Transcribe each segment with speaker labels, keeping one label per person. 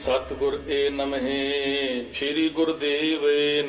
Speaker 1: ਸਤਿਗੁਰ ਏ ਨਮਹਿ ਸ੍ਰੀ ਗੁਰਦੇਵ ਏ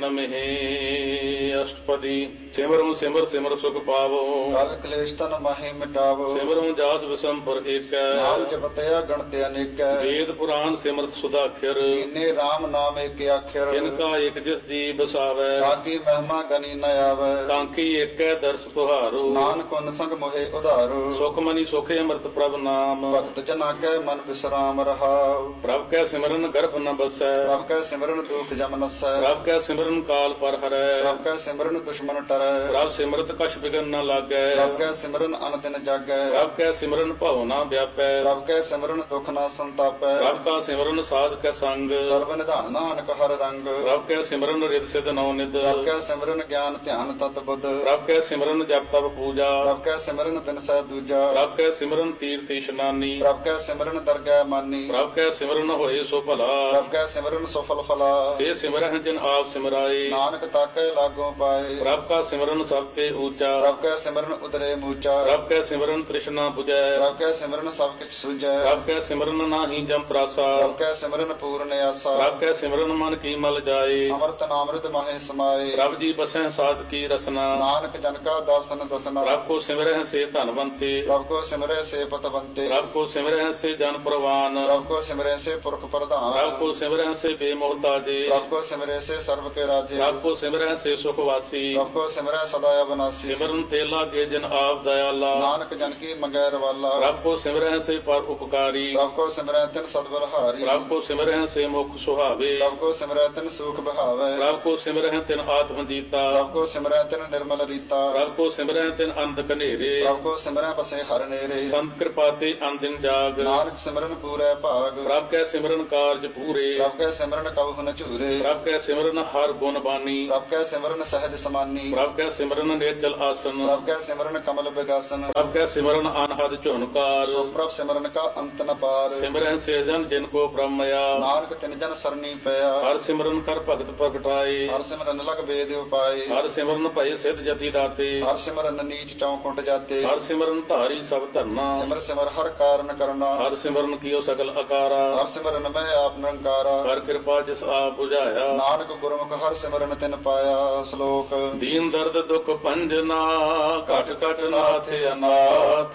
Speaker 1: ਨਮਹਿ। ਅਸ਼ਟਪਦੀ ਸਿਮਰੁ ਸਿਮਰ ਸਿਮਰ ਸੁਖ ਪਾਵੋ।
Speaker 2: ਕਲ ਕਲੇਸ਼ ਤਨ ਮਾਹੀ ਮਿਟਾਵੋ।
Speaker 1: ਸਿਮਰੁ ਜਾਸ ਵਿਸੰਪਰ ਏਕੈ।
Speaker 2: ਨਾਮ ਜਪਤਿਆ ਗਣਤਿ ਅਨੇਕੈ।
Speaker 1: ਵੇਦ ਪੁਰਾਨ ਸਿਮਰਤ ਸੁਦਾਖਰ।
Speaker 2: ਕੀਨੇ RAM ਨਾਮ ਏਕ ਆਖਰ।
Speaker 1: ਕਿਨਕਾ ਏਕ ਜਿਸ ਜੀ ਬਸਾਵੈ।
Speaker 2: ਤਾਕੀ ਮਹਿਮਾ ਗਨੀ ਨ ਆਵੈ।
Speaker 1: ਕਾਂਖੀ ਏਕੈ ਦਰਸ ਤੁਹਾਰੋ।
Speaker 2: ਨਾਨਕ ਉਨ ਸੰਗ ਮੋਹਿ ਉਧਾਰੋ।
Speaker 1: ਸੁਖ ਮਨੀ ਸੁਖੇ ਅੰਮ੍ਰਿਤ ਪ੍ਰਭ ਨਾਮ।
Speaker 2: ਭਗਤ ਜਨਾ ਕੈ ਮਨ ਵਿਸਰਾਮ ਰਹਾਉ।
Speaker 1: ਪ੍ਰਭ ਕੈ ਸਿਮਰਨ ਗਰਭ ਨ ਬਸੈ।
Speaker 2: ਪ੍ਰਭ ਕੈ ਸਿਮਰਨ ਦੁਖ ਜਮ ਨਸੈ।
Speaker 1: ਪ੍ਰਭ ਕੈ ਸਿਮਰਨ ਕਾਲ ਪਰ ਹਰੈ।
Speaker 2: ਪ੍ਰਭ ਕੈ ਸਿਮਰਨ ਦੁਸ਼ਮਨ ਟਰੈ।
Speaker 1: ਪ੍ਰਭ ਸਿਮਰਤ ਕਛ ਬਿਗਨ ਨ ਲਾਗੈ।
Speaker 2: ਪ੍ਰਭ ਕੈ ਸਿਮਰਨ ਅਨ ਦਿਨ ਜਾਗੈ।
Speaker 1: ਪ੍ਰਭ ਕੈ ਸਿਮਰਨ ਭਉ ਨ ਵਿਆਪੈ।
Speaker 2: ਪ੍ਰਭ ਕੈ ਸਿਮਰਨ ਦੁਖ ਨ ਸੰਤਾਪੈ।
Speaker 1: ਪ੍ਰਭ ਕਾ ਸਿਮਰਨ ਸਾਧ ਕੈ ਸੰਗ।
Speaker 2: ਸਰਬ ਨਿਧਾਨ ਨਾਨਕ ਹਰ ਰੰਗ।
Speaker 1: ਪ੍ਰਭ ਕੈ ਸਿਮਰਨ ਰਿਦ ਸਿਧ ਨਉ ਨਿਧ।
Speaker 2: ਪ੍ਰਭ ਕੈ ਸਿਮਰਨ ਗਿਆਨ ਧਿਆਨ ਤਤ ਬੁੱਧ।
Speaker 1: ਪ੍ਰਭ ਕੈ ਸਿਮਰਨ ਜਪ ਤਪ ਪੂਜਾ।
Speaker 2: ਪ੍ਰਭ ਕੈ ਸਿਮਰਨ ਬਿਨਸੈ ਦੂਜਾ।
Speaker 1: ਪ੍ਰਭ ਕੈ ਸਿਮਰਨ ਤੀਰਥ ਇਸ਼ਨਾਨੀ।
Speaker 2: ਪ੍ਰਭ ਕੈ ਸਿਮਰਨ ਦਰਗਹਿ ਮਾਨੀ।
Speaker 1: ਪ੍ਰਭ ਕੈ ਸਿਮਰਨ ਹੋਏ ਸੋ ਭਲਾ।
Speaker 2: ਪ੍ਰਭ ਕੈ ਸਿਮਰਨ ਸੁਫਲ ਫਲਾ।
Speaker 1: ਸੇ ਸਿਮਰਹਿ ਜਿਨ ਆਪ ਸਿਮਰਾਏ।
Speaker 2: ਨਾਨਕ ਤਾਕੈ ਲਾਗੋ ਪਾਏ।
Speaker 1: ਪ੍ਰਭ ਕਾ ਸਿਮਰਨ ਸਭ ਤੇ ਊਚਾ।
Speaker 2: ਪ੍ਰਭ ਕੈ ਸਿਮਰਨ ਉਦਰੇ ਮੂਚਾ।
Speaker 1: ਪ੍ਰਭ ਕੈ ਸਿਮਰਨ ਤ੍ਰਿਸ਼ਨਾ 부ਜੈ।
Speaker 2: ਪ੍ਰਭ ਕੈ ਸਿਮਰਨ ਸਭ ਕਿਛ ਸੁਝੈ।
Speaker 1: ਪ੍ਰਭ ਕੈ ਸਿਮਰਨ ਨਾਹੀ ਜਮ ਤਰਾਸਾ।
Speaker 2: ਪ੍ਰਭ ਕੈ ਸਿਮਰਨ ਪੂਰਨ ਆਸਾ।
Speaker 1: ਪ੍ਰਭ ਕੈ ਸਿਮਰਨ ਮਨ ਕੀ ਮਲ ਜਾਏ।
Speaker 2: ਅੰਮ੍ਰਿਤ ਨਾਮ੍ਰਿਤ ਮਾਹੇ ਸਮਾਏ।
Speaker 1: ਪ੍ਰਭ ਜੀ ਬਸੈ ਸਾਧ ਕੀ ਰਸਨਾ।
Speaker 2: ਨਾਨਕ ਜਨ ਕਾ ਦਾਸਨ ਦਸਨਾ।
Speaker 1: ਪ੍ਰਭ ਕੋ ਸਿਮਰਹਿ ਸੇ ਧਨਵੰਤੇ।
Speaker 2: ਪ੍ਰਭ ਕੋ ਸਿਮਰੈ ਸੇ ਪਤਵੰਤੇ।
Speaker 1: ਪ੍ਰਭ ਕੋ ਸਿਮਰਹਿ ਸੇ ਜਨ ਪ੍ਰਵਾਨ।
Speaker 2: ਪ੍ਰਭ ਕੋ ਸਿਮਰੈ ਸੇ ਪੁਰਖ ਪ੍ਰਧਾਨ।
Speaker 1: ਪ੍ਰਭ ਕੋ ਸਿਮਰਹਿ ਸੇ ਬੇਮੋਹਤਾਜੇ।
Speaker 2: ਪ੍ਰਭ ਕੋ ਸਿਮਰੈ ਸੇ ਸਰਬ ਕੇ ਰਾਜੇ।
Speaker 1: ਪ੍ਰਭ ਕੋ ਸਿਮਰਹਿ ਸੇ ਸੁਖ ਵਾਸੀ।
Speaker 2: ਪ੍ਰਭ ਕੋ ਸਿਮਰੈ ਸਦਾ ਅਬਨਾਸੀ।
Speaker 1: ਸਿਮਰਨ ਤੇ ਲਾਗੇ ਜਿਨ ਆਪ ਦਇਆਲਾ।
Speaker 2: ਨਾਨਕ ਜਨ ਕੀ ਮੰਗੈ ਰਵਾਲਾ।
Speaker 1: ਪ੍ਰਭ ਕੋ ਸਿਮਰਹਿ ਸੇ ਪਰ ਉਪਕਾਰੀ।
Speaker 2: ਪ੍ਰਭ ਕੋ ਸਿਮਰੈ ਤਿਨ ਸਦਬਲਹਾਰੀ।
Speaker 1: ਪ੍ਰਭ ਕੋ ਸਿਮਰਹਿ ਸੇ ਮੁਖ ਸੁਹਾਵੇ।
Speaker 2: ਪ੍ਰਭ ਕੋ ਸਿਮਰੈ ਤਿਨ ਸੂਖ ਬਹਾਵੈ।
Speaker 1: ਪ੍ਰਭ ਕੋ ਸਿਮਰਹਿ ਤਿਨ ਆਤਮ ਜੀਤਾ।
Speaker 2: ਪ੍ਰਭ ਕੋ ਸਿਮਰੈ ਤਿਨ ਨਿਰਮਲ ਰੀਤਾ।
Speaker 1: ਪ੍ਰਭ ਕੋ ਸਿਮਰਹਿ ਤਿਨ ਅੰਧ ਕਨੇਰੇ।
Speaker 2: ਪ੍ਰਭ ਕੋ ਸਿਮਰੈ ਬਸੇ ਹਰ ਨੇਰੇ।
Speaker 1: ਸੰਤ ਕਿਰਪਾ ਤੇ ਅੰਦਿਨ ਜਾਗ।
Speaker 2: ਨਾਨਕ ਸਿਮਰਨ ਪੂਰੈ ਭਾਗ।
Speaker 1: ਪ੍ਰਭ ਕੈ ਸਿਮਰਨ ਕਾਰਜ ਪੂਰੇ।
Speaker 2: ਪ੍ਰਭ ਕੈ ਸਿਮਰਨ ਕਬਹੁ ਨ ਝੂਰੇ।
Speaker 1: ਪ੍ਰਭ ਕੈ ਸਿਮਰਨ ਹਰ ਗੁਣ ਬਾਨੀ।
Speaker 2: ਪ੍ਰਭ ਕੈ ਸਿਮਰਨ ਸਹਿਜ ਸਮਾਨੀ।
Speaker 1: ਪ੍ਰਭ ਕੈ ਸਿਮਰਨ ਨੇਚਲ ਆਸਨ।
Speaker 2: ਪ੍ਰਭ ਕੈ ਸਿਮਰਨ ਕਮਲ ਬਿਗਾਸਨ।
Speaker 1: ਪ੍ਰਭ ਕੈ ਸਿਮਰਨ ਅਨਹਦ ਝੁਨਕਾਰ।
Speaker 2: ਸੋ ਪ੍ਰਭ ਸਿਮਰਨ ਕਾ ਅੰਤ ਨ ਪਾਰ।
Speaker 1: ਸਿਮਰਨ ਸੇ ਜਨ ਜਿਨ ਕੋ ਬ੍ਰਹਮਇਆ।
Speaker 2: ਨਾਨਕ ਤਿਨ ਜਨ ਸਰਨੀ ਪਿਆ।
Speaker 1: ਹਰ ਸਿਮਰਨ ਕਰ ਭਗਤ ਪ੍ਰਗਟਾਏ।
Speaker 2: ਹਰ ਸਿਮਰਨ ਲਗ ਵੇਦ ਉਪਾਏ।
Speaker 1: ਹਰ ਸਿਮਰਨ ਭਏ ਸਿਧ ਜਤੀ ਦਾਤੇ।
Speaker 2: ਹਰ ਸਿਮਰਨ ਨੀਚ ਚੌਕੁੰਟ ਜਾਤੇ।
Speaker 1: ਹਰ ਸਿਮਰਨ ਧਾਰੀ ਸਭ ਧਰਨਾ।
Speaker 2: ਸਿਮਰ ਸਿਮਰ ਹਰ ਕਾਰਨ ਕਰਨਾ।
Speaker 1: ਹਰ ਸਿਮਰਨ ਕੀਓ ਸਗਲ ਆਕਾਰਾ।
Speaker 2: ਹਰ ਸਿਮਰਨ ਮੈਂ ਆਪ ਨਿਰੰਕਾਰਾ।
Speaker 1: ਹਰ ਕਿਰਪਾ ਜਿਸ ਆਪ ਬੁਝਾਇਆ।
Speaker 2: ਨਾਨਕ ਗੁਰਮੁਖ ਹਰ ਸਿਮਰਨ ਤਿਨ ਪਾਇਆ। ਸ਼ਲੋਕ
Speaker 1: ਦੀਨ ਦਰਦ ਦੁਖ ਭੰਜਨਾ ਘਟ ਘਟ ਨਾਥ ਅਨਾਥ।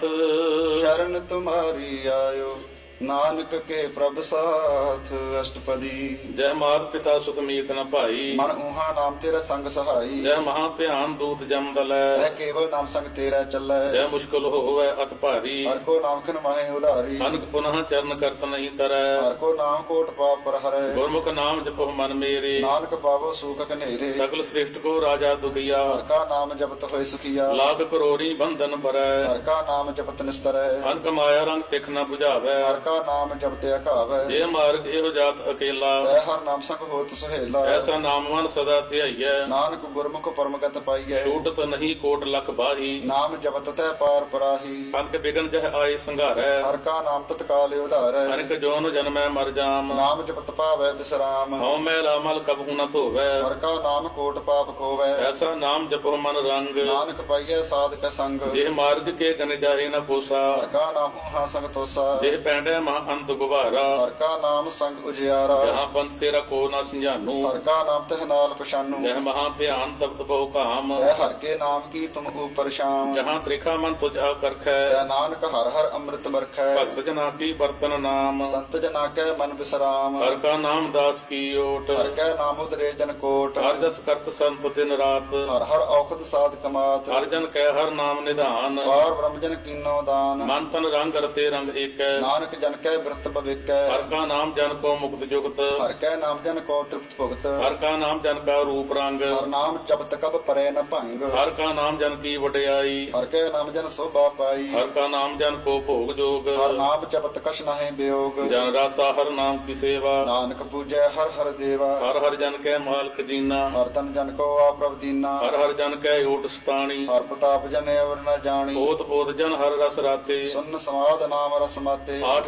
Speaker 2: ਸ਼ਰਨ ਤੁਮਾਰੀ ਆਇਓ ਨਾਨਕ ਕੇ ਪ੍ਰਭ ਸਾਥ। ਅਸ਼ਟਪਦੀ
Speaker 1: ਜੈ ਮਾਤ ਪਿਤਾ ਸੁਤ ਮੀਤ ਨ ਭਾਈ।
Speaker 2: ਮਨ ਊਹਾ ਨਾਮ ਤੇਰਾ ਸੰਗ ਸਹਾਈ।
Speaker 1: ਜੈ ਮਹਾ ਭਿਆਨ ਦੂਤ ਜਮ ਦਲੈ।
Speaker 2: ਇਹ ਕੇਵਲ ਨਾਮ ਸੰਗ ਤੇਰਾ ਚੱਲੈ।
Speaker 1: ਜੈ ਮੁਸ਼ਕਲ ਹੋਵੈ ਅਤ ਭਾਰੀ।
Speaker 2: ਹਰ ਕੋ ਨਾਮ ਖਿਨ ਮਾਹੇ ਉਧਾਰੀ।
Speaker 1: ਅਨਕ ਪੁਨః ਚਰਨ ਕਰਤ ਨਹੀਂ ਤਰੈ।
Speaker 2: ਹਰ ਕੋ ਨਾਮ ਕੋਟ ਪਾਪ ਪਰ ਹਰੈ।
Speaker 1: ਗੁਰਮੁਖ ਨਾਮ ਜਪੋ ਮਨ ਮੇਰੇ।
Speaker 2: ਨਾਨਕ ਪਾਵੋ ਸੂਖ ਘਨੇਰੇ।
Speaker 1: ਸਗਲ ਸ੍ਰਿਸ਼ਟ ਕੋ ਰਾਜਾ ਦੁਖੀਆ।
Speaker 2: ਹਰ ਕਾ ਨਾਮ ਜਪਤ ਹੋਏ ਸੁਖੀਆ।
Speaker 1: ਲਾਖ ਕਰੋੜੀ ਬੰਧਨ ਪਰੈ।
Speaker 2: ਹਰ ਕਾ ਨਾਮ ਜਪਤ ਨਿਸਤਰੈ।
Speaker 1: ਅਨਕ ਮਾਇਆ ਰੰਗ ਤਿਖ ਨ 부ਝਾਵੈ।
Speaker 2: ਹਰ ਕਾ ਨਾਮ ਜਪਤੇ ਅਘਾਵੈ।
Speaker 1: ਜੇ ਮਾਰਗ ਇਹੋ ਜਾਤ ਅਕੇਲਾ।
Speaker 2: ਤੈ ਹਰ ਨਾਮ ਸੰਗ ਹੋਤ ਸੁਹੇਲਾ।
Speaker 1: ਐਸਾ ਨਾਮ ਮਨ ਸਦਾ ਧਿਆਈਐ।
Speaker 2: ਨਾਨਕ ਗੁਰਮੁਖ ਪਰਮਗਤ ਪਾਈਐ।
Speaker 1: ਛੂਟਤ ਨਹੀਂ ਕੋਟ ਲਖ ਬਾਹੀ।
Speaker 2: ਨਾਮ ਜਪਤ ਤੈ ਪਾਰ ਪਰਾਹੀ।
Speaker 1: ਅਨਕ ਬਿਗਨ ਜਹ ਆਏ ਸੰਘਾਰੈ।
Speaker 2: ਹਰ ਕਾ ਨਾਮ ਤਤਕਾਲ ਉਧਾਰੈ।
Speaker 1: ਅਨਕ ਜੋਨ ਜਨਮੈ ਮਰ ਜਾਮ।
Speaker 2: ਨਾਮ ਜਪਤ ਪਾਵੈ ਬਿਸਰਾਮ।
Speaker 1: ਹਉ ਮੈਂ ਰਾਮਲ ਕਬਹੂ ਨ ਧੋਵੈ।
Speaker 2: ਹਰ ਕਾ ਨਾਮ ਕੋਟ ਪਾਪ ਖੋਵੈ।
Speaker 1: ਐਸਾ ਨਾਮ ਜਪੋ ਮਨ ਰੰਗ।
Speaker 2: ਨਾਨਕ ਪਾਈਐ ਸਾਧਕ ਸੰਗ।
Speaker 1: ਜੇ ਮਾਰਗ ਕੇ ਗਨ ਜਾਏ ਨ ਕੋਸਾ।
Speaker 2: ਹਰ ਕਾ ਨਾਮ ਹਾਂ ਸੰਗ ਤੋਸਾ।
Speaker 1: ਜੇ ਪੈਂਡੈ ਮਹਾ ਅੰਤ ਗੁਬਾਰਾ।
Speaker 2: ਹਰ ਕਾ ਨਾਮ ਸੰਗ ਉਜਿਆਰਾ।
Speaker 1: ਜਹਾਂ ਪੰਥ ਤੇਰਾ ਕੋ ਨ ਸੰਝਾਨੂ।
Speaker 2: ਹਰ ਕਾ ਨਾਮ ਤਹਿ ਨਾਲ ਪਛਾਨੂ।
Speaker 1: ਜਹ ਮਹਾ ਭਿਆਨ ਤਪਤ ਬਹੁ ਕਾਮ।
Speaker 2: ਤੈ ਹਰ ਕੇ ਨਾਮ ਕੀ ਤੁਮ ਉਪਰ ਸ਼ਾਮ।
Speaker 1: ਜਹਾਂ ਤ੍ਰਿਖਾ ਮਨ ਤੁਝ ਆ ਕਰਖੈ।
Speaker 2: ਤੈ ਨਾਨਕ ਹਰ ਹਰ ਅੰਮ੍ਰਿਤ ਬਰਖੈ।
Speaker 1: ਭਗਤ ਜਨਾ ਕੀ ਬਰਤਨ ਨਾਮ।
Speaker 2: ਸੰਤ ਜਨਾ ਕੈ ਮਨ ਬਿਸਰਾਮ।
Speaker 1: ਹਰ ਕਾ ਨਾਮ ਦਾਸ ਕੀ ਓਟ।
Speaker 2: ਹਰ ਕੈ ਨਾਮ ਉਦਰੇ ਜਨ ਕੋਟ।
Speaker 1: ਹਰ ਜਸ ਕਰਤ ਸੰਤ ਦਿਨ ਰਾਤ।
Speaker 2: ਹਰ ਹਰ ਔਖਦ ਸਾਧ ਕਮਾਤ।
Speaker 1: ਹਰ ਜਨ ਕੈ ਹਰ ਨਾਮ ਨਿਧਾਨ।
Speaker 2: ਪਾਰ ਬ੍ਰਹਮ ਜਨ ਕੀਨੋ ਦਾਨ।
Speaker 1: ਮਨ ਤਨ ਰੰਗ ਰਤੇ ਰੰਗ ਏਕੈ।
Speaker 2: ਨਾਨਕ ਜਨ ਕੈ ਬਿਰਤ ਭਵਿਕੈ।
Speaker 1: ਹਰ ਕਾ ਨਾਮ ਜਨ ਕੋ ਮੁਕਤ ਜੁਗਤ।
Speaker 2: ਹਰ ਕੈ ਨਾਮ ਜਨ ਕੋ ਤ੍ਰਿਪਤ ਭੁਗਤ।
Speaker 1: ਹਰ ਕਾ ਨਾਮ ਜਨ ਕਾ ਰੂਪ ਰੰਗ।
Speaker 2: ਹਰ ਨਾਮ ਜਪਤ ਕਬ ਪਰੈ ਨ ਭੰਗ।
Speaker 1: ਹਰ ਕਾ ਨਾਮ ਜਨ ਕੀ ਵਡਿਆਈ।
Speaker 2: ਹਰ ਕੈ ਨਾਮ ਜਨ ਸੋਭਾ ਪਾਈ।
Speaker 1: ਹਰ ਕਾ ਨਾਮ ਜਨ ਕੋ ਭੋਗ ਜੋਗ।
Speaker 2: ਹਰ ਨਾਮ ਜਪਤ ਕਛ ਨਾਹਿ ਬਿਯੋਗ।
Speaker 1: ਜਨ ਰਾਤਾ ਹਰ ਨਾਮ ਕੀ ਸੇਵਾ।
Speaker 2: ਨਾਨਕ ਪੂਜੈ ਹਰ ਹਰ ਦੇਵਾ।
Speaker 1: ਹਰ ਹਰ ਜਨ ਕੈ ਮਾਲਕ ਜੀਨਾ।
Speaker 2: ਹਰ ਤਨ ਜਨ ਕੋ ਆਪ੍ਰਭ ਦੀਨਾ।
Speaker 1: ਹਰ ਹਰ ਜਨ ਕੈ ਓਟ ਸਤਾਣੀ।
Speaker 2: ਹਰ ਪ੍ਰਤਾਪ ਜਨ ਅਵਰ ਨ ਜਾਣੀ।
Speaker 1: ਓਤ ਪੋਤ ਜਨ ਹਰ ਰਸ ਰਾਤੇ।
Speaker 2: ਸੁਨ ਸਮਾਦ ਨਾਮ ਰਸ ਮਾਤੇ।
Speaker 1: ਆਠ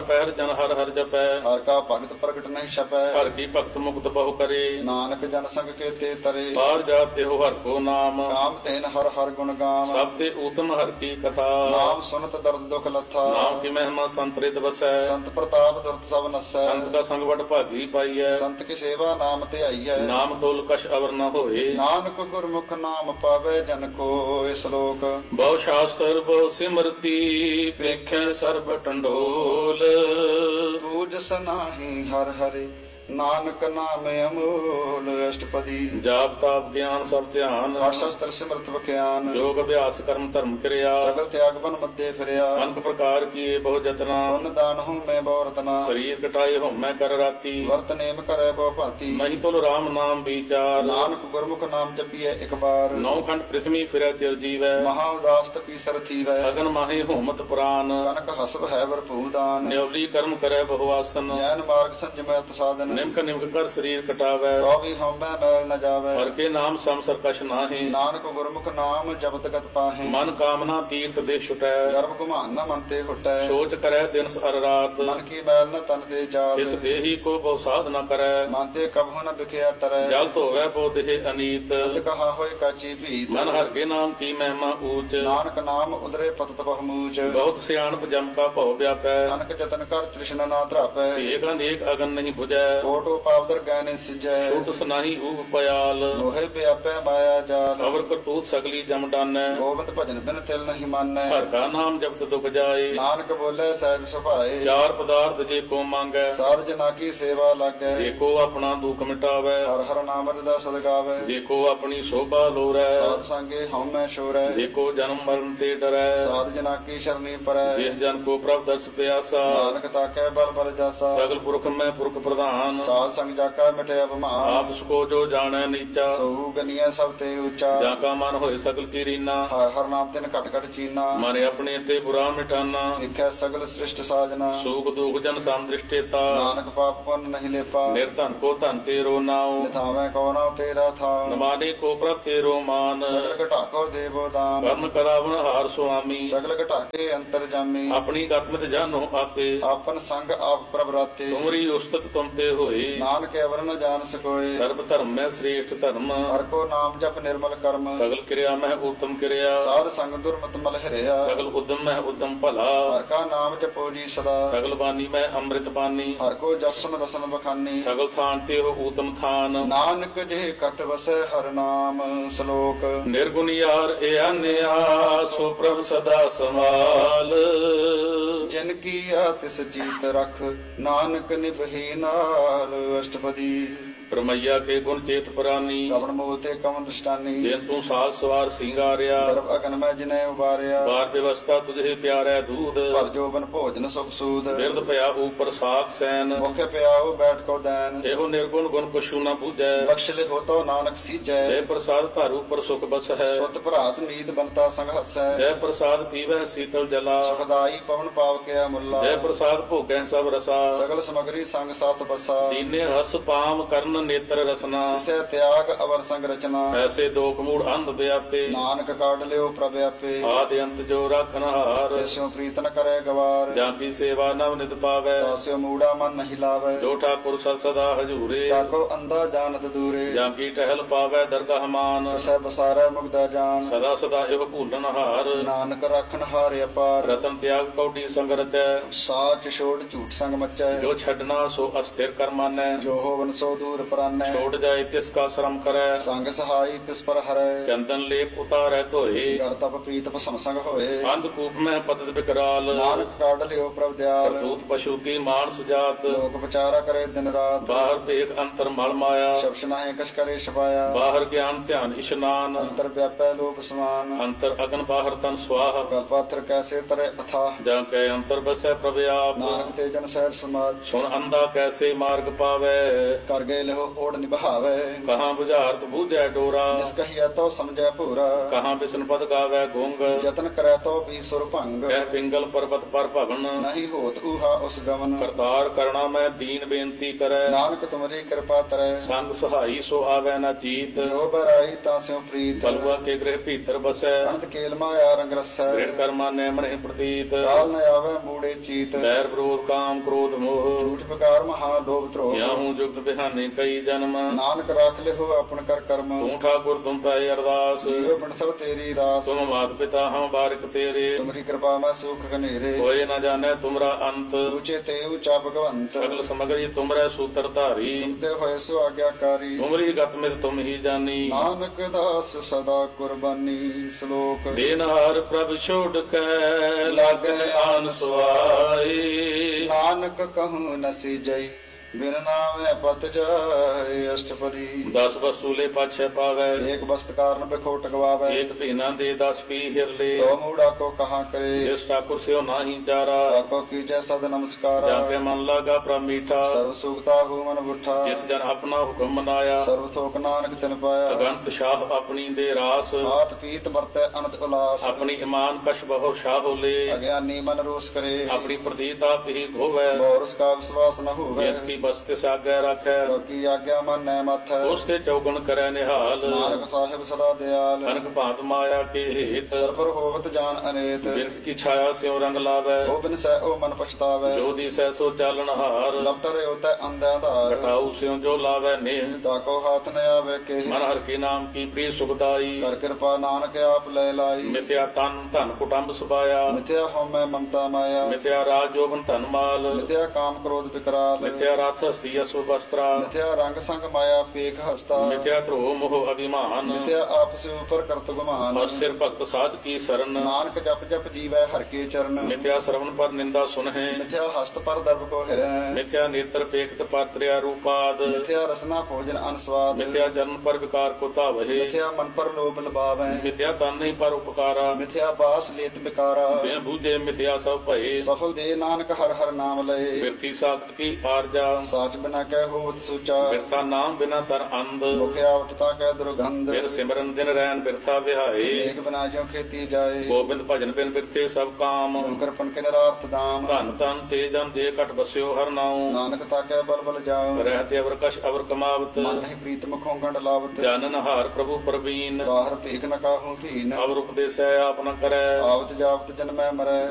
Speaker 1: ਪਹਿਰ ਜਨ ਹਰ ਹਰ ਜਪੈ
Speaker 2: ਹਰ ਕਾ ਭਗਤ ਪ੍ਰਗਟ ਨਹੀਂ ਛਪੈ
Speaker 1: ਹਰ ਕੀ ਭਗਤ ਮੁਕਤ ਬਹੁ ਕਰੇ
Speaker 2: ਨਾਨਕ ਜਨ ਸੰਗ ਕੇ ਤੇ ਤਰੇ
Speaker 1: ਪਾਰ ਜਾਤ ਇਹੋ ਹਰ ਕੋ ਨਾਮ
Speaker 2: ਕਾਮ ਤੇਨ ਹਰ ਹਰ ਗੁਣ ਗਾਮ
Speaker 1: ਸਭ ਤੇ ਊਤਮ ਹਰ ਕੀ ਕਥਾ
Speaker 2: ਨਾਮ ਸੁਨਤ ਦਰਦ ਦੁਖ ਲੱਥਾ
Speaker 1: ਨਾਮ ਕੀ ਮਹਿਮਾ ਸੰਤਰਿਤ ਵਸੈ
Speaker 2: ਸੰਤ ਪ੍ਰਤਾਪ ਦੁਰਤ ਸਭ ਨਸੈ
Speaker 1: ਸੰਤ ਕਾ ਸੰਗ ਵਡ ਭਾਗੀ ਪਾਈਐ
Speaker 2: ਸੰਤ ਕੀ ਸੇਵਾ ਨਾਮ ਤੇ ਆਈਐ
Speaker 1: ਨਾਮ ਤੋਲ ਕਛ ਅਵਰ ਨ ਹੋਏ
Speaker 2: ਨਾਨਕ ਗੁਰਮੁਖ ਨਾਮ ਪਾਵੇ ਜਨ ਕੋ ਇਸ ਲੋਕ
Speaker 1: ਬਹੁ ਸ਼ਾਸਤਰ ਬਹੁ ਸਿਮਰਤੀ ਵੇਖੈ ਸਰਬ ਟੰਡੋਲ
Speaker 2: ਪੂਜ ਸਨਾਹੀ ਹਰ ਹਰਿ ਨਾਨਕ ਨਾਮ ਅਮੋਲ ਅਸ਼ਟਪਦੀ
Speaker 1: ਜਾਪ ਤਾਪ ਗਿਆਨ ਸਭ ਧਿਆਨ
Speaker 2: ਸ਼ਸਤਰ ਸਿਮਰਤ ਵਿਖਿਆਨ
Speaker 1: ਜੋਗ ਅਭਿਆਸ ਕਰਮ ਧਰਮ ਕਿਰਿਆ
Speaker 2: ਸਗਲ ਤਿਆਗ ਬਨ ਮੱਦੇ ਫਿਰਿਆ
Speaker 1: ਅਨਕ ਪ੍ਰਕਾਰ ਕੀਏ ਬਹੁ ਜਤਨਾ
Speaker 2: ਪੁੰਨ ਦਾਨ ਹੂੰ ਮੈਂ ਬਹੁ ਰਤਨਾ
Speaker 1: ਸਰੀਰ ਕਟਾਏ ਹਉਮੈ ਕਰ ਰਾਤੀ
Speaker 2: ਵਰਤ ਨੇਮ ਕਰੈ ਬਹੁ ਭਾਂਤੀ
Speaker 1: ਮਹੀ ਤੁਲ ਰਾਮ ਨਾਮ ਵਿਚਾਰ
Speaker 2: ਨਾਨਕ ਗੁਰਮੁਖ ਨਾਮ ਜਪੀਐ ਇੱਕ ਬਾਰ
Speaker 1: ਨੌ ਖੰਡ ਪ੍ਰਿਥਵੀ ਫਿਰੈ ਚਿਰ ਜੀਵੈ
Speaker 2: ਮਹਾ ਉਦਾਸ ਤਪੀ ਸਰ ਥੀਵੈ
Speaker 1: ਅਗਨ ਮਾਹੀ ਹੋਮਤ ਪੁਰਾਨ
Speaker 2: ਕਨਕ ਹਸਬ ਹੈ ਭਰਪੂਰ ਦਾਨ
Speaker 1: ਨਿਉਲੀ ਕਰਮ ਕਰੈ ਬਹੁ ਆਸਨ
Speaker 2: ਜੈਨ ਮਾਰਗ ਸੰਜਮੈ ਸਾਧਨ
Speaker 1: ਨਿਮਕ ਨਿਮਕ ਕਰ ਸਰੀਰ ਕਟਾਵੈ
Speaker 2: ਤੋ ਵੀ ਹਉਮੈ ਮੈਲ ਨ ਜਾਵੈ
Speaker 1: ਹਰ ਕੇ ਨਾਮ ਸੰਸਰ ਕਛ ਨਾਹੀ
Speaker 2: ਨਾਨਕ ਗੁਰਮੁਖ ਨਾਮ ਜਪਤ ਗਤ ਪਾਹੇ
Speaker 1: ਮਨ ਕਾਮਨਾ ਤੀਰਥ ਦੇ ਛੁਟੈ
Speaker 2: ਗਰਭ ਗੁਮਾਨ ਨ ਮਨ ਤੇ ਹੁਟੈ
Speaker 1: ਸੋਚ ਕਰੈ ਦਿਨ ਸਰ ਰਾਤ
Speaker 2: ਮਨ ਕੀ ਮੈਲ ਨ ਤਨ ਤੇ ਜਾਤ
Speaker 1: ਇਸ ਦੇਹੀ ਕੋ ਬਹੁ ਸਾਧ ਨ ਕਰੈ
Speaker 2: ਮਨ ਤੇ ਕਬਹੁ ਨ ਵਿਖਿਆ ਟਰੈ
Speaker 1: ਜਲ ਧੋਵੈ ਬਹੁ ਦੇਹ ਅਨੀਤ
Speaker 2: ਸ਼ਬਦ ਕਹਾ ਹੋਏ ਕਾਚੀ ਭੀਤ
Speaker 1: ਮਨ ਹਰ ਕੇ ਨਾਮ ਕੀ ਮਹਿਮਾ ਊਚ
Speaker 2: ਨਾਨਕ ਨਾਮ ਉਦਰੇ ਪਤਤ ਬਹੁਮੂਚ
Speaker 1: ਬਹੁਤ ਸਿਆਣਪ ਜਮ ਕਾ ਭਉ ਵਿਆਪੈ
Speaker 2: ਨਾਨਕ ਜਤਨ ਕਰ ਤ੍ਰਿਸ਼ਨਾ ਨਾ ਧਰਾਪੈ
Speaker 1: ਏਕ ਅਨੇਕ ਅਗਨ ਨਹੀਂ 부ਜੈ
Speaker 2: ਕੋਟੋ ਪਾਵਦਰ ਗਾਇਨੇ ਸਿਜੈ
Speaker 1: ਛੂਟ ਸੁਨਾਹੀ ਊਪ ਪਿਆਲ
Speaker 2: ਲੋਹੇ ਵਿਆਪੈ ਮਾਇਆ ਜਾਲ
Speaker 1: ਅਵਰ ਕਰਤੂਤ ਸਗਲੀ ਜਮ ਡਾਨੈ
Speaker 2: ਗੋਬਿੰਦ ਭਜਨ ਬਿਨ ਤਿਲ ਨਹੀਂ ਮਾਨੈ
Speaker 1: ਹਰ ਕਾ ਨਾਮ ਜਪਤ ਦੁਖ ਜਾਏ
Speaker 2: ਨਾਨਕ ਬੋਲੇ ਸਹਿਜ ਸੁਭਾਏ
Speaker 1: ਚਾਰ ਪਦਾਰਥ ਜੇ ਕੋ ਮੰਗੈ
Speaker 2: ਸਾਧ ਜਨਾ ਕੀ ਸੇਵਾ ਲਾਗੈ
Speaker 1: ਜੇ ਕੋ ਆਪਣਾ ਦੁਖ ਮਿਟਾਵੈ
Speaker 2: ਹਰ ਹਰ ਨਾਮ ਰਦਾ ਸਦਗਾਵੈ
Speaker 1: ਜੇ ਕੋ ਆਪਣੀ ਸੋਭਾ ਲੋਰੈ
Speaker 2: ਸਾਧ ਸੰਗੇ ਹਉਮੈ ਸ਼ੋਰੈ
Speaker 1: ਜੇ ਕੋ ਜਨਮ ਮਰਨ ਤੇ ਡਰੈ
Speaker 2: ਸਾਧ ਜਨਾ ਕੀ ਸ਼ਰਨੀ ਪਰੈ
Speaker 1: ਜਿਸ ਜਨ ਕੋ ਪ੍ਰਭ ਦਰਸ ਪਿਆਸਾ
Speaker 2: ਨਾਨਕ ਤਾਕੈ ਬਲ ਬਲ ਜਾਸਾ
Speaker 1: ਸਗਲ ਪੁਰਖ ਮੈਂ ਪੁਰਖ ਪ੍ਰਧਾਨ
Speaker 2: ਸਾਧ ਸੰਗ ਜਾਕਾ ਮਿਟਿਆ ਬਮਾਨ
Speaker 1: ਆਪ ਸਕੋ ਜੋ ਜਾਣੈ ਨੀਚਾ
Speaker 2: ਸੋ ਗਨੀਐ ਸਭ ਤੇ ਉੱਚਾ
Speaker 1: ਜਾਂ ਕਾ ਮਨ ਹੋਏ ਸਗਲ ਕੀ ਰੀਨਾ
Speaker 2: ਹਰ ਹਰ ਨਾਮ ਤਿਨ ਘਟ ਘਟ ਚੀਨਾ
Speaker 1: ਮਨ ਆਪਣੇ ਤੇ ਬੁਰਾ ਮਿਟਾਨਾ
Speaker 2: ਦੇਖੈ ਸਗਲ ਸ੍ਰਿਸ਼ਟ ਸਾਜਨਾ
Speaker 1: ਸੂਖ ਦੁਖ ਜਨ ਸਮ ਦ੍ਰਿਸ਼ਟੇਤਾ
Speaker 2: ਨਾਨਕ ਪਾਪ ਪੁੰਨ ਨਹੀਂ ਲੇਪਾ
Speaker 1: ਨਿਰਧਨ ਕੋ ਧਨ ਤੇਰੋ ਨਾਉ
Speaker 2: ਨਿਥਾਵੇਂ ਕੋ ਨਾਉ ਤੇਰਾ ਥਾਉ
Speaker 1: ਨਮਾਨੇ ਕੋ ਪ੍ਰਭ ਤੇਰੋ ਮਾਨ
Speaker 2: ਸਗਲ ਘਟਾਕੋ ਦੇਵੋ ਦਾਨ
Speaker 1: ਕਰਨ ਕਰਾਵਨ ਹਾਰ ਸੁਆਮੀ
Speaker 2: ਸਗਲ ਘਟਾਕੇ ਅੰਤਰ ਜਾਮੀ
Speaker 1: ਆਪਣੀ ਗਤਮਤ ਜਾਨੋ ਆਪੇ
Speaker 2: ਆਪਨ ਸੰਗ ਆਪ ਪ੍ਰਭ ਰਾਤੇ
Speaker 1: ਤੁਮਰੀ ਉਸਤਤ ਤੁਮ ਤੇ ਹੋਏ
Speaker 2: ਨਾਨਕ ਅਵਰ ਨ ਜਾਣ ਸਕੋਏ
Speaker 1: ਸਰਬ ਧਰਮ ਮੈਂ ਸ੍ਰੇਸ਼ਟ ਧਰਮ
Speaker 2: ਹਰ ਕੋ ਨਾਮ ਜਪ ਨਿਰਮਲ ਕਰਮ
Speaker 1: ਸਗਲ ਕਿਰਿਆ ਮੈਂ ਉਤਮ ਕਿਰਿਆ
Speaker 2: ਸਾਧ ਸੰਗ ਦੁਰਮਤ ਮਲ ਹਰਿਆ
Speaker 1: ਸਗਲ ਉਦਮ ਮੈਂ ਉਦਮ ਭਲਾ
Speaker 2: ਹਰ ਕਾ ਨਾਮ ਜਪੋ ਜੀ ਸਦਾ
Speaker 1: ਸਗਲ ਬਾਣੀ ਮੈਂ ਅੰਮ੍ਰਿਤ ਪਾਨੀ
Speaker 2: ਹਰ ਕੋ ਜਸਨ ਰਸਨ ਬਖਾਨੀ
Speaker 1: ਸਗਲ ਥਾਨ ਤੇ ਉਹ ਊਤਮ ਥਾਨ
Speaker 2: ਨਾਨਕ ਜੇ ਕਟ ਵਸੈ ਹਰ ਨਾਮ ਸ਼ਲੋਕ
Speaker 1: ਨਿਰਗੁਣ ਯਾਰ ਇਆਨਿਆ ਸੋ ਪ੍ਰਭ ਸਦਾ ਸਮਾਲ
Speaker 2: ਜਿਨ ਕੀ ਆ ਤਿਸ ਜੀਤ ਰਖ ਨਾਨਕ ਨਿਭਹੀ ਨਾਲ ਅਸ਼ਟਪਦੀ
Speaker 1: ਰਮਈਆ ਕੇ ਗੁਣ ਚੇਤ ਪ੍ਰਾਨੀ
Speaker 2: ਕਵਣ ਮੂਲ ਤੇ ਕਵਣ ਦਸ਼ਟਾਨੀ
Speaker 1: ਜਿਨ ਤੂੰ ਸਾਜ ਸਵਾਰ ਸਿੰਗਾਰਿਆ
Speaker 2: ਗਰਭ ਅਗਨ ਮੈਂ ਜਿਨੇ ਉਬਾਰਿਆ
Speaker 1: ਬਾਰ ਵਿਵਸਥਾ ਤੁਝੇ ਪਿਆਰੈ ਦੂਧ
Speaker 2: ਪਰ ਜੋਬਨ ਭੋਜਨ ਸੁਖ ਸੂਦ
Speaker 1: ਬਿਰਦ ਭਇਆ ਉਪਰ ਸਾਖ ਸੈਨ
Speaker 2: ਮੁਖ ਪਿਆਉ ਬੈਠ ਕੋ ਦੈਨ
Speaker 1: ਇਹੋ ਨਿਰਗੁਣ ਗੁਣ ਕੁਛੂ ਨਾ ਬੂਝੈ
Speaker 2: ਬਖਸ਼ ਲਿ ਹੋਤੋ ਨਾਨਕ ਸੀਜੈ
Speaker 1: ਜੈ ਪ੍ਰਸਾਦ ਧਾਰੂ ਪਰ ਸੁਖ ਬਸ ਹੈ
Speaker 2: ਸੁਤ ਭਰਾਤ ਨੀਤ ਬੰਤਾ ਸੰਗ ਹਸੈ
Speaker 1: ਜੈ ਪ੍ਰਸਾਦ ਪੀਵੈ ਸੀਤਲ ਜਲਾ
Speaker 2: ਸੁਖਦਾਈ ਪਵਨ ਪਾਵ ਕਿਆ ਮੁੱਲਾ
Speaker 1: ਜੈ ਪ੍ਰਸਾਦ ਭੋਗੈ ਸਭ ਰਸਾ
Speaker 2: ਸਗਲ ਸਮਗਰੀ ਸੰਗ ਸਾਤ ਬਸਾ
Speaker 1: ਦੀਨੇ ਰਸ ਪਾਮ ਕਰਨ ਨੇਤਰ ਰਸਨਾ
Speaker 2: ਤਿਸੈ ਤਿਆਗ ਅਵਰ ਸੰਗ ਰਚਨਾ
Speaker 1: ਐਸੇ ਦੋਖ ਮੂੜ ਅੰਧ ਵਿਆਪੇ
Speaker 2: ਨਾਨਕ ਕਾਢ ਲਿਓ ਪ੍ਰਭ ਆਪੇ
Speaker 1: ਆਦਿ ਅੰਤ ਜੋ ਰਾਖਨ ਹਾਰ
Speaker 2: ਤਿਸਿਓ ਪ੍ਰੀਤ ਨ ਕਰੇ ਗਵਾਰ
Speaker 1: ਜਾਂ ਕੀ ਸੇਵਾ ਨਵ ਨਿਤ ਪਾਵੈ
Speaker 2: ਤਾਸਿਓ ਮੂੜਾ ਮਨ ਨਹੀਂ ਲਾਵੇ
Speaker 1: ਜੋ ਠਾਕੁਰ ਸਦ ਸਦਾ ਹਜੂਰੇ
Speaker 2: ਤਾਕੋ ਅੰਦਾ ਜਾਣਤ ਦੂਰੇ
Speaker 1: ਜਾਂ ਕੀ ਟਹਿਲ ਪਾਵੈ ਦਰਗਾਹ ਮਾਨ
Speaker 2: ਤਿਸੈ ਬਸਾਰੈ ਮੁਗਦਾ ਜਾਨ
Speaker 1: ਸਦਾ ਸਦਾ ਇਹੋ ਭੂਲਨ ਹਾਰ
Speaker 2: ਨਾਨਕ ਰਾਖਣ ਹਾਰ ਅਪਾਰ
Speaker 1: ਰਤਨ ਤਿਆਗ ਕੌਡੀ ਸੰਗ ਰਚੈ
Speaker 2: ਸਾਚ ਛੋੜ ਝੂਠ ਸੰਗ ਮਚੈ
Speaker 1: ਜੋ ਛੱਡਣਾ ਸੋ ਅਸਥਿਰ ਕਰ ਮਾਨੈ
Speaker 2: ਜੋ ਹੋਵਨ ਸੋ ਦੂਰ ਪਰਾਨੈ
Speaker 1: ਛੋੜ ਜਾਏ ਤਿਸ ਕਾ ਸ਼ਰਮ ਕਰੈ
Speaker 2: ਸੰਗ ਸਹਾਈ ਤਿਸ ਪਰ ਹਰੈ
Speaker 1: ਚੰਦਨ ਲੇਪ ਉਤਾਰੈ ਧੋਏ
Speaker 2: ਗਰ ਤਪ ਪ੍ਰੀਤ ਭਸਮ ਸੰਗ ਹੋਏ
Speaker 1: ਅੰਧ ਕੂਪ ਮੈਂ ਪਤਿਤ ਬਿਕਰਾਲ
Speaker 2: ਨਾਨਕ ਕਾਢ ਲਿਓ ਪ੍ਰਭ ਦਿਆਲ
Speaker 1: ਕਰਤੂਤ ਪਸ਼ੂ ਕੀ ਮਾਨਸ ਜਾਤ
Speaker 2: ਲੋਕ ਵਿਚਾਰਾ ਕਰੇ ਦਿਨ ਰਾਤ
Speaker 1: ਬਾਹਰ ਭੇਖ ਅੰਤਰ ਮਲ ਮਾਇਆ
Speaker 2: ਸ਼ਬਸ਼ ਨਾਹੀ ਕਛ ਕਰੇ ਛਪਾਇਆ
Speaker 1: ਬਾਹਰ ਗਿਆਨ ਧਿਆਨ ਇਸ਼ਨਾਨ
Speaker 2: ਅੰਤਰ ਵਿਆਪੈ ਲੋਕ ਸਮਾਨ
Speaker 1: ਅੰਤਰ ਅਗਨ ਬਾਹਰ ਤਨ ਸਵਾਹ
Speaker 2: ਗਲਪਾਥਰ ਕੈਸੇ ਤਰੇ ਅਥਾ
Speaker 1: ਜਾਂ ਕੈ ਅੰਤਰ ਬਸੈ ਪ੍ਰਭ ਆਪ
Speaker 2: ਨਾਨਕ ਤੇ ਜਨ ਸਹਿਰ ਸਮਾਜ
Speaker 1: ਸੁਣ ਅੰਧਾ ਕੈਸੇ ਮਾਰਗ ਪਾਵੈ
Speaker 2: ਕਰ ਗਏ ਲਹੋ ਇਹੋ ਓੜ ਨਿਭਾਵੇ
Speaker 1: ਕਹਾਂ ਬੁਝਾਰਤ ਬੂਝੈ ਡੋਰਾ
Speaker 2: ਜਿਸ ਕਹੀਐ ਤੋ ਸਮਝੈ ਭੂਰਾ
Speaker 1: ਕਹਾਂ ਬਿਸ਼ਨ ਪਦ ਗਾਵੈ ਗੁੰਗ
Speaker 2: ਯਤਨ ਕਰੈ ਤੋ ਵੀ ਸੁਰ ਭੰਗ
Speaker 1: ਕਹਿ ਪਿੰਗਲ ਪਰਬਤ ਪਰ ਭਵਨ
Speaker 2: ਨਹੀਂ ਹੋਤ ਊਹਾ ਉਸ ਗਮਨ
Speaker 1: ਕਰਤਾਰ ਕਰਣਾ ਮੈਂ ਦੀਨ ਬੇਨਤੀ ਕਰੈ
Speaker 2: ਨਾਨਕ ਤੁਮਰੀ ਕਿਰਪਾ ਤਰੈ
Speaker 1: ਸੰਗ ਸਹਾਈ ਸੋ ਆਵੈ ਨਾ ਚੀਤ
Speaker 2: ਜੋ ਬਰਾਈ ਤਾਂ ਸਿਉ ਪ੍ਰੀਤ
Speaker 1: ਬਲਵਾ ਕੇ ਗ੍ਰਹਿ ਭੀਤਰ ਬਸੈ
Speaker 2: ਅਨੰਤ ਕੇਲ ਮਾਇਆ ਰੰਗ ਰਸੈ
Speaker 1: ਗ੍ਰਹਿ ਕਰਮਾ ਨੇ ਮਨਿ ਪ੍ਰਤੀਤ
Speaker 2: ਕਾਲ ਨ ਆਵੈ ਮੂੜੇ ਚੀਤ
Speaker 1: ਬੈਰ ਵਿਰੋਧ ਕਾਮ ਕ੍ਰੋਧ ਮੋਹ
Speaker 2: ਝੂਠ ਬਕਾਰ ਮਹਾ ਲੋਭ ਧਰੋਹ
Speaker 1: ਗਿਆਹੂ ਜੁਗਤ ਬਿਹਾਨੇ ਕਈ ਜਨਮ
Speaker 2: ਨਾਨਕ ਰਾਖ ਲਿਹੋ ਆਪਣ ਕਰ ਕਰਮ
Speaker 1: ਤੂੰ ਠਾਕੁਰ ਤੁਮ ਪੈ ਅਰਦਾਸ
Speaker 2: ਜੀਵ ਪਿੰਡ ਸਭ ਤੇਰੀ ਰਾਸ
Speaker 1: ਤੁਮ ਮਾਤ ਪਿਤਾ ਹਮ ਬਾਰਿਕ ਤੇਰੇ
Speaker 2: ਤੁਮਰੀ ਕਿਰਪਾ ਮੈਂ ਸੁਖ ਘਨੇਰੇ
Speaker 1: ਕੋਇ ਨ ਜਾਣੈ ਤੁਮਰਾ ਅੰਤ
Speaker 2: ਉੱਚੇ ਤੇ ਉੱਚਾ ਭਗਵੰਤ
Speaker 1: ਸਗਲ ਸਮਗਰੀ ਤੁਮਰੇ ਸੂਤਰ ਧਾਰੀ
Speaker 2: ਤੇ ਹੋਏ ਸੋ ਆਗਿਆਕਾਰੀ
Speaker 1: ਤੁਮਰੀ ਗਤ ਮਿਤ ਤੁਮ ਹੀ ਜਾਨੀ
Speaker 2: ਨਾਨਕ ਦਾਸ ਸਦਾ ਕੁਰਬਾਨੀ ਸ਼ਲੋਕ
Speaker 1: ਦੇਨਹਾਰ ਪ੍ਰਭ ਛੋੜ ਕੇ ਲਾਗੈ ਆਨ ਸੁਆਈ
Speaker 2: ਨਾਨਕ ਕਹੂੰ ਨਸੀ ਜਈ ਬਿਨ ਨਾਮੈ ਪਤ ਜਾਏ ਅਸ਼ਟਪਦੀ
Speaker 1: 10 ਵਸੂਲੇ ਪਾਛੈ ਪਾਵੈ
Speaker 2: ਏਕ ਬਸਤ ਕਾਰਨ ਬਿਖੋਟ ਗਵਾਵੇ
Speaker 1: ਏਕ ਭੀਨਾ ਦੇ 10 ਪੀ ਹਿਰਲੇ
Speaker 2: ਤੋ ਮੂੜਾ ਕੋ ਕਹਾ ਕਰੇ
Speaker 1: ਜਿਸ ਠਾਕੁਰ ਸਿਓ ਨਾਹੀ ਚਾਰਾ
Speaker 2: ਆਕੋ ਕੀਜੈ ਸਦ ਨਮਸਕਾਰਾ
Speaker 1: ਜਾਂਤੇ ਮਨ ਲਾਗਾ ਪ੍ਰਭ ਮੀਠਾ
Speaker 2: ਸਰਬ ਸੁਖਤਾ ਹੂ ਮਨ ਬੁੱਠਾ
Speaker 1: ਜਿਸ ਜਨ ਆਪਣਾ ਹੁਕਮ ਮਨਾਇਆ
Speaker 2: ਸਰਬ ਥੋਕ ਨਾਨਕ ਤਿਨ ਪਾਇਆ
Speaker 1: ਅਗੰਤ ਸ਼ਾਹ ਆਪਣੀ ਦੇ ਰਾਸ
Speaker 2: ਆਤ ਪੀਤ ਵਰਤੈ ਅਨੰਤ ਉਲਾਸ
Speaker 1: ਆਪਣੀ ਇਮਾਨ ਕਸ਼ ਬਹੁ ਸ਼ਾਹੋਲੇ
Speaker 2: ਅਗਿਆਨੀ ਮਨ ਰੋਸ ਕਰੇ
Speaker 1: ਆਪਣੀ ਪ੍ਰਤੀਤ ਆਪ ਹੀ ਘੋਵੈ
Speaker 2: ਬੋਰਸ ਕਾ ਵਿਸ਼ਵਾਸ ਨ ਹੋਵੇ
Speaker 1: ਜਿਸ ਕੀ ਬਸਤਿ ਸਾਗੈ ਰੱਖੈ
Speaker 2: ਲੋਕੀ ਆਗਿਆ ਮਨ ਨੈ ਮਥ
Speaker 1: ਉਸ ਤੇ ਚੌਗਣ ਕਰੈ ਨਿਹਾਲ
Speaker 2: ਨਾਨਕ ਸਾਹਿਬ ਸਦਾ ਦਿਆਲ
Speaker 1: ਕਨਕ ਭਾਂਤ ਮਾਇਆ ਕੇ ਹੇਤ
Speaker 2: ਸਰਬਰ ਹੋਵਤ ਜਾਨ ਅਨੇਤ
Speaker 1: ਬਿਰਖ ਕੀ ਛਾਇਆ ਸਿਉ ਰੰਗ ਲਾਵੈ
Speaker 2: ਉਹ ਬਿਨ ਸਹਿ ਉਹ ਮਨ ਪਛਤਾਵੇ
Speaker 1: ਜੋ ਦੀ ਸਹਿ ਸੋ ਚਾਲਣ ਹਾਰ
Speaker 2: ਲਪਟਰੇ ਉਤੈ ਅੰਧਿਆ ਧਾਰ
Speaker 1: ਘਟਾਉ ਸਿਉ ਜੋ ਲਾਵੈ ਨੇਹ
Speaker 2: ਤਾਕੋ ਹਾਥ ਨ ਆਵੇ ਕੇ
Speaker 1: ਮਨ ਹਰ ਕੇ ਨਾਮ ਕੀ ਪ੍ਰੀ ਸੁਖਦਾਈ
Speaker 2: ਕਰ ਕਿਰਪਾ ਨਾਨਕ ਆਪ ਲੈ ਲਾਈ
Speaker 1: ਮਿਥਿਆ ਤਨ ਧਨ ਕੁਟੰਬ ਸੁਭਾਇਆ
Speaker 2: ਮਿਥਿਆ ਹਉਮੈ ਮਮਤਾ ਮਾਇਆ
Speaker 1: ਮਿਥਿਆ ਰਾਜ ਜੋਬਨ ਧਨ ਮਾਲ
Speaker 2: ਮਿਥਿਆ ਕਾਮ ਕ੍ਰੋਧ ਵਿਕਰਾਲ
Speaker 1: ਮਿਥਿਆ ਰਥ ਹਸਤੀ ਅਸੁ ਬਸਤਰਾ
Speaker 2: ਮਿਥਿਆ ਰੰਗ ਸੰਗ ਮਾਇਆ ਪੇਖ ਹਸਤਾ
Speaker 1: ਮਿਥਿਆ ਧਰੋ ਮੋਹ ਅਭਿਮਾਨ
Speaker 2: ਮਿਥਿਆ ਆਪਸ ਉਪਰ ਕਰਤ ਗੁਮਾਨ
Speaker 1: ਔਰ ਸਿਰ ਭਗਤ ਸਾਧ ਕੀ ਸਰਨ
Speaker 2: ਨਾਨਕ ਜਪ ਜਪ ਜੀਵੈ ਹਰ ਕੇ ਚਰਨ
Speaker 1: ਮਿਥਿਆ ਸਰਵਨ ਪਰ ਨਿੰਦਾ ਸੁਨਹਿ
Speaker 2: ਮਿਥਿਆ ਹਸਤ ਪਰ ਦਰਬ ਕੋ ਹਿਰੈ
Speaker 1: ਮਿਥਿਆ ਨੇਤਰ ਪੇਖਤ ਪਰ ਤ੍ਰਿਆ ਰੂਪਾਦ
Speaker 2: ਮਿਥਿਆ ਰਸਨਾ ਭੋਜਨ ਅਨਸਵਾਦ
Speaker 1: ਮਿਥਿਆ ਜਨਮ ਪਰ ਵਿਕਾਰ ਕੋ ਧਾਵਹਿ
Speaker 2: ਮਿਥਿਆ ਮਨ ਪਰ ਲੋਭ ਲਬਾਵੈ
Speaker 1: ਮਿਥਿਆ ਤਨ ਨਹੀਂ ਪਰ ਉਪਕਾਰਾ
Speaker 2: ਮਿਥਿਆ ਬਾਸ ਲੇਤ ਬਿਕਾਰਾ
Speaker 1: ਬਿਨ ਬੂਝੇ ਮਿਥਿਆ ਸਭ ਭਏ
Speaker 2: ਸਫਲ ਦੇ ਨਾਨਕ ਹਰ ਹਰ ਨਾਮ ਲਏ
Speaker 1: ਬਿਰਥੀ ਸਾਖਤ ਕੀ ਆਰਜਾ
Speaker 2: ਸਾਚ ਬਿਨਾ ਕਹਿ ਹੋਵਤ ਸੂਚਾ
Speaker 1: ਬਿਰਥਾ ਨਾਮ ਬਿਨਾ ਤਰ ਅੰਧ
Speaker 2: ਮੁਖਿ ਆਵਤ ਤਾ ਕਹਿ ਦੁਰਗੰਧ
Speaker 1: ਬਿਨ ਸਿਮਰਨ ਦਿਨ ਰੈਨ ਬਿਰਥਾ ਵਿਹਾਏ
Speaker 2: ਏਕ ਬਿਨਾ ਜਿਉ ਖੇਤੀ ਜਾਏ
Speaker 1: ਗੋਬਿੰਦ ਭਜਨ ਬਿਨ ਬਿਰਥੇ ਸਭ ਕਾਮ
Speaker 2: ਸ਼ੰਕਰ ਪਨ ਕੇ ਨਿਰਾਰਥ ਦਾਮ
Speaker 1: ਧਨ ਤਨ ਤੇ ਜਨ ਦੇ ਘਟ ਬਸਿਓ ਹਰ ਨਾਉ
Speaker 2: ਨਾਨਕ ਤਾ ਕਹਿ ਬਲ ਬਲ ਜਾਉ
Speaker 1: ਰਹਿਤੇ ਅਵਰ ਕਸ਼ ਅਵਰ ਕਮਾਵਤ
Speaker 2: ਮਨ ਨਹੀਂ ਪ੍ਰੀਤ ਮੁਖੋਂ ਗੰਡ ਲਾਵਤ
Speaker 1: ਜਾਨਨ ਹਾਰ ਪ੍ਰਭੂ ਪ੍ਰਵੀਨ
Speaker 2: ਬਾਹਰ ਭੀਖ ਨ ਕਾਹੂ ਭੀਨ
Speaker 1: ਅਵਰ ਉਪਦੇਸੈ ਆਪ ਨ ਕਰੈ
Speaker 2: ਆਵਤ ਜਾਵਤ ਜਨਮੈ ਮਰੈ